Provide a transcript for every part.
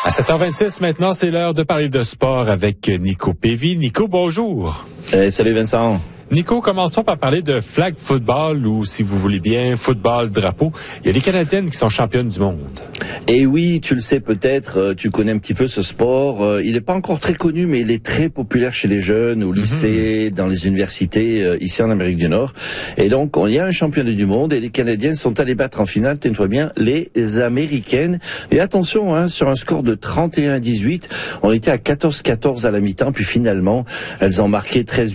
À 7h26 maintenant, c'est l'heure de parler de sport avec Nico Pévy. Nico, bonjour. Salut Vincent. Nico, commençons par parler de flag football ou, si vous voulez bien, football drapeau. Il y a des Canadiennes qui sont championnes du monde. Et oui, tu le sais peut-être, tu connais un petit peu ce sport. Il n'est pas encore très connu, mais il est très populaire chez les jeunes, au lycée, dans les universités, ici en Amérique du Nord. Et donc, il y a un championne du monde et les Canadiennes sont allées battre en finale, tiens-toi bien, les Américaines. Et attention, sur un score de 31-18, on était à 14-14 à la mi-temps, puis finalement, elles ont marqué 13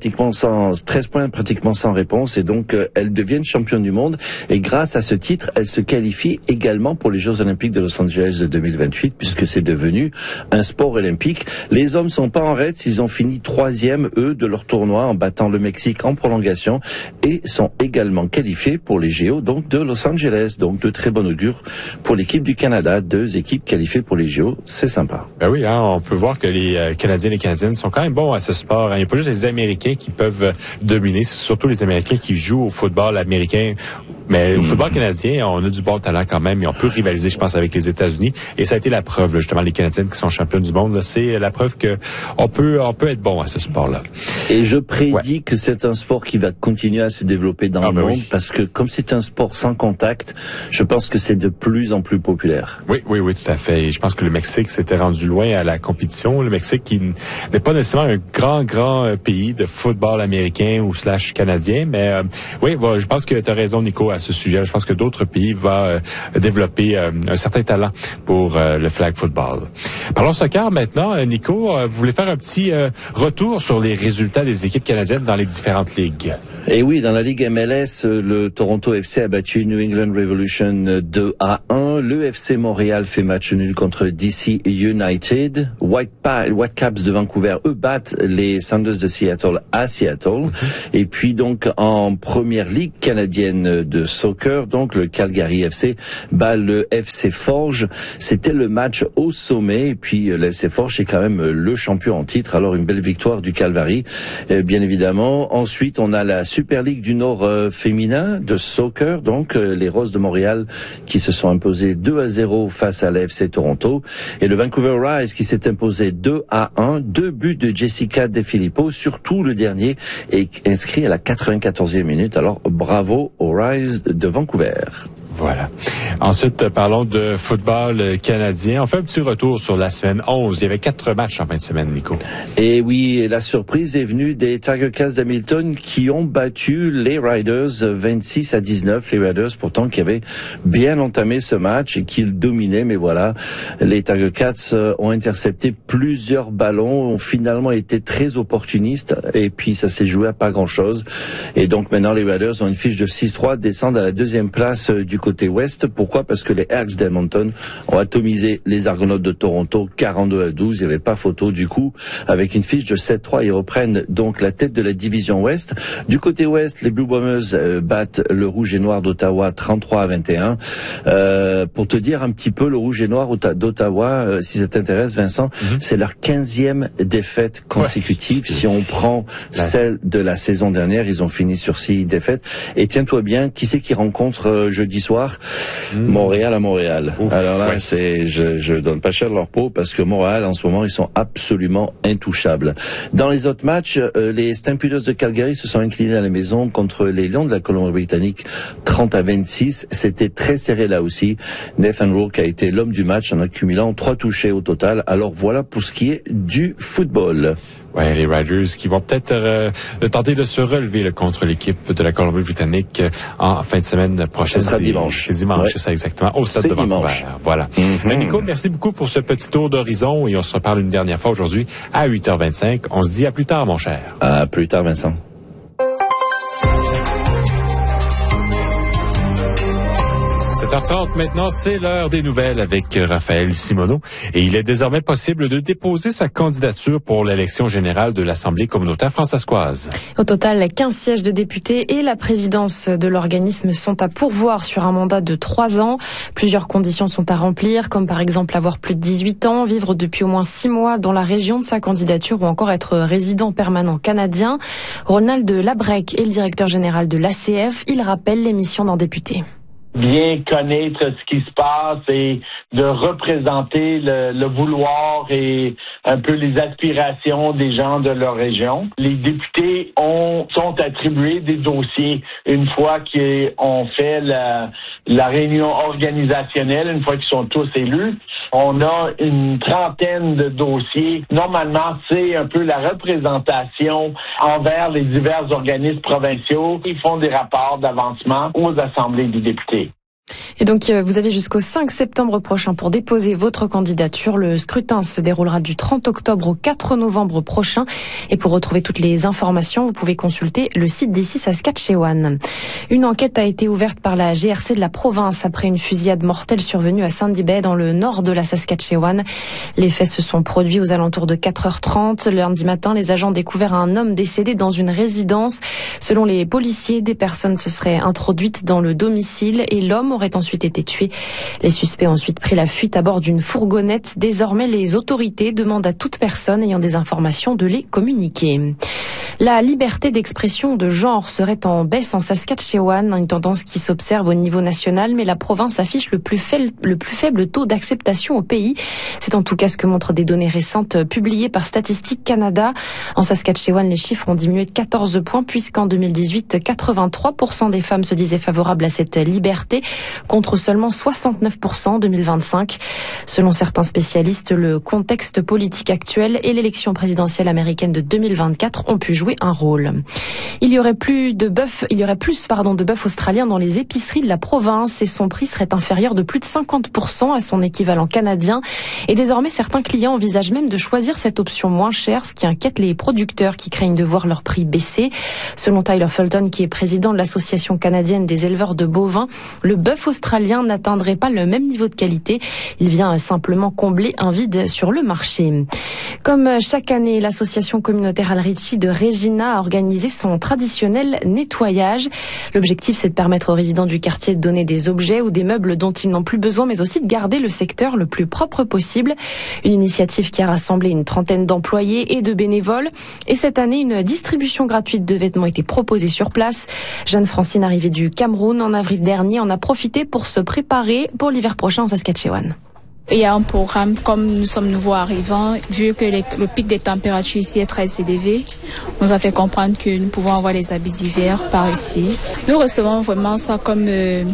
points pratiquement sans réponse, et donc elles deviennent championnes du monde. Et grâce à ce titre, elles se qualifient également pour les Jeux Olympiques de Los Angeles de 2028, puisque c'est devenu un sport olympique. Les hommes sont pas en reste, ils ont fini 3e, eux, de leur tournoi, en battant le Mexique en prolongation, et sont également qualifiés pour les JO, donc de Los Angeles. Donc de très bon augure pour l'équipe du Canada, 2 équipes qualifiées pour les JO, c'est sympa. Ben oui, on peut voir que les Canadiens et les Canadiennes sont quand même bons à ce sport. Il n'y a pas juste les Américains qui peuvent dominer, c'est surtout les Américains qui jouent au football américain. Mais au football canadien, on a du bon talent quand même et on peut rivaliser, je pense, avec les États-Unis. Et ça a été la preuve, là, justement, les Canadiennes qui sont championnes du monde. Là, c'est la preuve que on peut être bon à ce sport-là. Et je prédis que c'est un sport qui va continuer à se développer dans le monde, parce que comme c'est un sport sans contact, je pense que c'est de plus en plus populaire. Oui, tout à fait. Et je pense que le Mexique s'était rendu loin à la compétition. Le Mexique qui n'est pas nécessairement un grand pays de football américain ou / canadien, mais je pense que tu as raison, Nico, à ce sujet. Je pense que d'autres pays vont développer un certain talent pour le flag football. Parlons soccer maintenant. Nico, vous voulez faire un petit retour sur les résultats des équipes canadiennes dans les différentes ligues? Et oui, dans la Ligue MLS, le Toronto FC a battu New England Revolution 2-1. Le FC Montréal fait match nul contre DC United. Whitecaps de Vancouver, eux, battent les Sounders de Seattle à Seattle. Et puis donc en première ligue canadienne de soccer, donc le Calgary FC bat le FC Forge. C'était le match au sommet. Et puis le FC Forge est quand même le champion en titre. Alors une belle victoire du Calvary, bien évidemment. Ensuite, on a la Super League du Nord féminin de soccer, donc les Roses de Montréal qui se sont imposées 2-0 face à l'AFC Toronto, et le Vancouver Rise qui s'est imposé 2-1, 2 buts de Jessica De Filippo, surtout le dernier est inscrit à la 94e minute. Alors bravo au Rise de Vancouver. Voilà. Ensuite, parlons de football canadien. On fait un petit retour sur la semaine 11. Il y avait 4 matchs en fin de semaine, Nico. Et oui, la surprise est venue des Tiger Cats d'Hamilton qui ont battu les Riders 26-19. Les Riders, pourtant, qui avaient bien entamé ce match et qui le dominaient. Mais voilà, les Tiger Cats ont intercepté plusieurs ballons, ont finalement été très opportunistes. Et puis, ça s'est joué à pas grand-chose. Et donc, maintenant, les Riders ont une fiche de 6-3, descendent à la 2e place du côté ouest. Pourquoi? Parce que les Elks d'Edmonton ont atomisé les Argonautes de Toronto 42-12. Il n'y avait pas photo du coup. Avec une fiche de 7-3, ils reprennent donc la tête de la division ouest. Du côté ouest, les Blue Bombers battent le Rouge et Noir d'Ottawa 33-21. Pour te dire un petit peu, le Rouge et Noir d'Ottawa, si ça t'intéresse, Vincent, c'est leur 15e défaite consécutive. Si on prend celle de la saison dernière, ils ont fini sur 6 défaites. Et tiens-toi bien, qui c'est qui rencontre jeudi soir? Montréal à Montréal. Ouf, alors là, je donne pas cher de leur peau, parce que Montréal, en ce moment, ils sont absolument intouchables. Dans les autres matchs, les Stampeders de Calgary se sont inclinés à la maison contre les Lions de la Colombie-Britannique 30-26. C'était très serré là aussi. Nathan Rourke a été l'homme du match en accumulant 3 touchés au total. Alors voilà pour ce qui est du football. Ouais, les Riders qui vont peut-être tenter de se relever contre l'équipe de la Colombie-Britannique en fin de semaine prochaine. Ce sera dimanche. C'est dimanche, c'est ça exactement, au stade de Vancouver. Voilà. Nico, merci beaucoup pour ce petit tour d'horizon et on se reparle une dernière fois aujourd'hui à 8h25. On se dit à plus tard, mon cher. À plus tard, Vincent. 7h30 maintenant, c'est l'heure des nouvelles avec Raphaël Simoneau. Et il est désormais possible de déposer sa candidature pour l'élection générale de l'Assemblée communautaire françaiscoise. Au total, 15 sièges de députés et la présidence de l'organisme sont à pourvoir sur un mandat de 3 ans. Plusieurs conditions sont à remplir, comme par exemple avoir plus de 18 ans, vivre depuis au moins 6 mois dans la région de sa candidature ou encore être résident permanent canadien. Ronald Labrec est le directeur général de l'ACF. Il rappelle les missions d'un député. bien connaître ce qui se passe et de représenter le vouloir et un peu les aspirations des gens de leur région. Les députés sont attribués des dossiers une fois qu'ils ont fait la réunion organisationnelle, une fois qu'ils sont tous élus. On a une trentaine de dossiers. Normalement, c'est un peu la représentation envers les divers organismes provinciaux. Ils font des rapports d'avancement aux assemblées des députés. Et donc, vous avez jusqu'au 5 septembre prochain pour déposer votre candidature. Le scrutin se déroulera du 30 octobre au 4 novembre prochain. Et pour retrouver toutes les informations, vous pouvez consulter le site d'ici Saskatchewan. Une enquête a été ouverte par la GRC de la province après une fusillade mortelle survenue à Sandy Bay dans le nord de la Saskatchewan. Les faits se sont produits aux alentours de 4h30. Lundi matin, les agents découvert un homme décédé dans une résidence. Selon les policiers, des personnes se seraient introduites dans le domicile et l'homme aurait ensuite été tué. Les suspects ont ensuite pris la fuite à bord d'une fourgonnette. Désormais, les autorités demandent à toute personne ayant des informations de les communiquer. La liberté d'expression de genre serait en baisse en Saskatchewan, une tendance qui s'observe au niveau national, mais la province affiche le plus faible taux d'acceptation au pays. C'est en tout cas ce que montrent des données récentes publiées par Statistique Canada. En Saskatchewan, les chiffres ont diminué de 14 points, puisqu'en 2018, 83% des femmes se disaient favorables à cette liberté, contre seulement 69% en 2025. Selon certains spécialistes, le contexte politique actuel et l'élection présidentielle américaine de 2024 ont pu jouer un rôle. Il y aurait plus de bœuf australien dans les épiceries de la province et son prix serait inférieur de plus de 50% à son équivalent canadien. Et désormais, certains clients envisagent même de choisir cette option moins chère, ce qui inquiète les producteurs qui craignent de voir leur prix baisser. Selon Tyler Fulton, qui est président de l'Association canadienne des éleveurs de bovins, le bœuf australien n'atteindrait pas le même niveau de qualité. Il vient simplement combler un vide sur le marché. Comme chaque année, l'association communautaire Al-Ritchie de Regina a organisé son traditionnel nettoyage. L'objectif, c'est de permettre aux résidents du quartier de donner des objets ou des meubles dont ils n'ont plus besoin, mais aussi de garder le secteur le plus propre possible. Une initiative qui a rassemblé une trentaine d'employés et de bénévoles. Et cette année, une distribution gratuite de vêtements était proposée sur place. Jeanne-Francine, arrivée du Cameroun en avril dernier, en a profité pour se préparer pour l'hiver prochain en Saskatchewan. Il y a un programme, comme nous sommes nouveaux arrivants, vu que le pic des températures ici est très élevé, nous a fait comprendre que nous pouvons avoir les habits d'hiver par ici. Nous recevons vraiment ça comme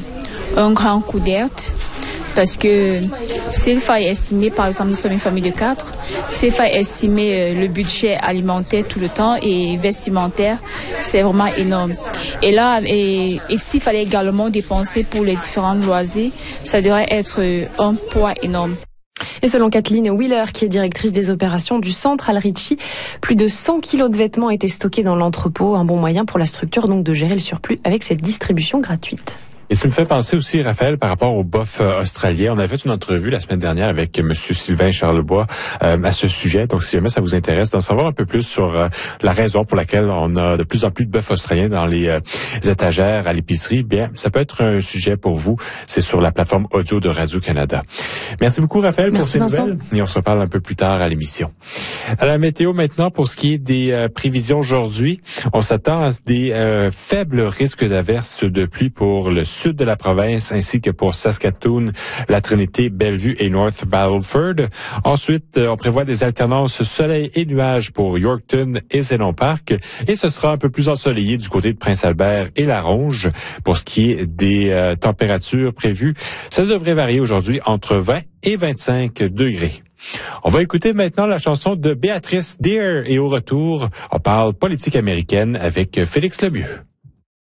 un grand coup d'air. Parce que s'il fallait estimer, par exemple, nous sommes une famille de 4, s'il fallait estimer le budget alimentaire tout le temps et vestimentaire, c'est vraiment énorme. Et là, et s'il fallait également dépenser pour les différents loisirs, ça devrait être un poids énorme. Et selon Kathleen Wheeler, qui est directrice des opérations du centre Al-Ritchie, plus de 100 kilos de vêtements étaient stockés dans l'entrepôt, un bon moyen pour la structure donc de gérer le surplus avec cette distribution gratuite. Et ça me fait penser aussi, Raphaël, par rapport au bœuf australien. On a fait une entrevue la semaine dernière avec M. Sylvain Charlebois à ce sujet. Donc, si jamais ça vous intéresse d'en savoir un peu plus sur la raison pour laquelle on a de plus en plus de bœuf australien dans les étagères à l'épicerie, bien, ça peut être un sujet pour vous. C'est sur la plateforme audio de Radio-Canada. Merci beaucoup, Raphaël, pour ces nouvelles. Et on se reparle un peu plus tard à l'émission. À la météo maintenant, pour ce qui est des prévisions aujourd'hui, on s'attend à des faibles risques d'averses de pluie pour le sud de la province, ainsi que pour Saskatoon, la Trinité, Bellevue et North Battleford. Ensuite, on prévoit des alternances soleil et nuages pour Yorkton et Zénon Park. Et ce sera un peu plus ensoleillé du côté de Prince-Albert et La Ronge. Pour ce qui est des températures prévues, ça devrait varier aujourd'hui entre 20 et 25 degrés. On va écouter maintenant la chanson de Béatrice Deer et au retour, on parle politique américaine avec Félix Lemieux.